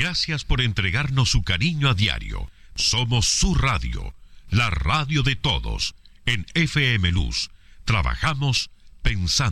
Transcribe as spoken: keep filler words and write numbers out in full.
Gracias por entregarnos su cariño a diario. Somos su radio, la radio de todos. En F M Luz, trabajamos pensando